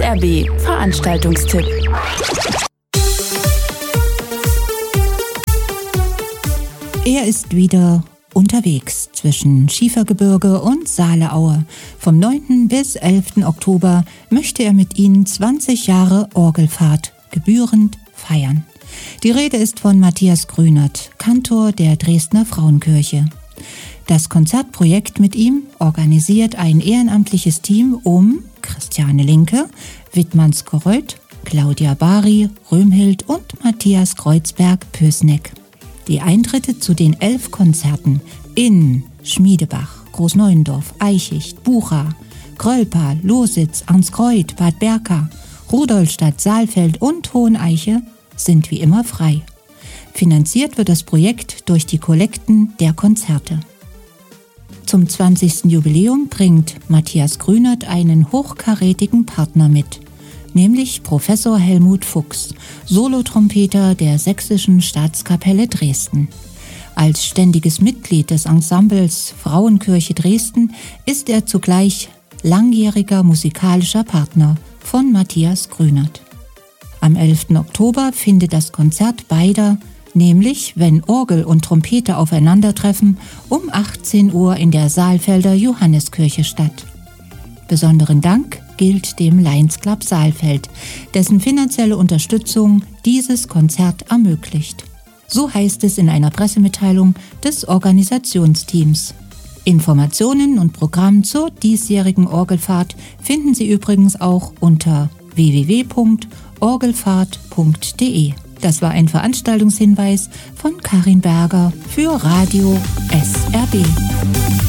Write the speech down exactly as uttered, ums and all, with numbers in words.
R B Veranstaltungstipp. Er ist wieder unterwegs zwischen Schiefergebirge und Saaleaue. Vom neunten bis elften Oktober möchte er mit Ihnen zwanzig Jahre Orgelfahrt gebührend feiern. Die Rede ist von Matthias Grünert, Kantor der Dresdner Frauenkirche. Das Konzertprojekt mit ihm organisiert ein ehrenamtliches Team um Christiane Linke, Wittmanns Korreuth, Claudia Bari, Röhmhild und Matthias Kreuzberg-Pößneck. Die Eintritte zu den elf Konzerten in Schmiedebach, Großneuendorf, Eichicht, Bucha, Grölpa, Lositz, Arnskreuth, Bad Berka, Rudolstadt, Saalfeld und Hoheneiche sind wie immer frei. Finanziert wird das Projekt durch die Kollekten der Konzerte. Zum zwanzigsten Jubiläum bringt Matthias Grünert einen hochkarätigen Partner mit, nämlich Professor Helmut Fuchs, Solotrompeter der Sächsischen Staatskapelle Dresden. Als ständiges Mitglied des Ensembles Frauenkirche Dresden ist er zugleich langjähriger musikalischer Partner von Matthias Grünert. Am elften Oktober findet das Konzert beider, nämlich wenn Orgel und Trompete aufeinandertreffen, um achtzehn Uhr in der Saalfelder Johanneskirche statt. Besonderen Dank gilt dem Lions Club Saalfeld, dessen finanzielle Unterstützung dieses Konzert ermöglicht. So heißt es in einer Pressemitteilung des Organisationsteams. Informationen und Programm zur diesjährigen Orgelfahrt finden Sie übrigens auch unter w w w punkt orgelfahrt punkt d e. Das war ein Veranstaltungshinweis von Karin Berger für Radio S R B.